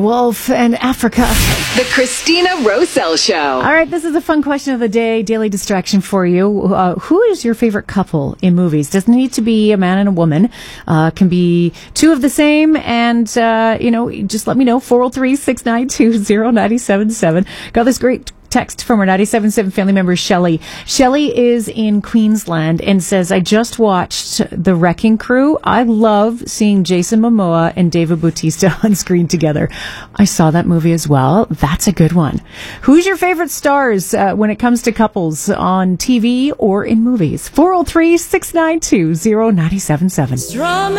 Wolf and Africa. The Christina Rosell Show. All right, this is a fun question of the day, daily distraction for you. Who is your favorite couple in movies? Doesn't need to be a man and a woman. Can be two of the same. And, just let me know. 403-692-0977. Got this great text from our 97.7 family member, Shelley. Shelley is in Queensland and says, I just watched The Wrecking Crew. I love seeing Jason Momoa and David Bautista on screen together. I saw that movie as well. That's a good one. Who's your favorite stars when it comes to couples on TV or in movies? 403-692-0977.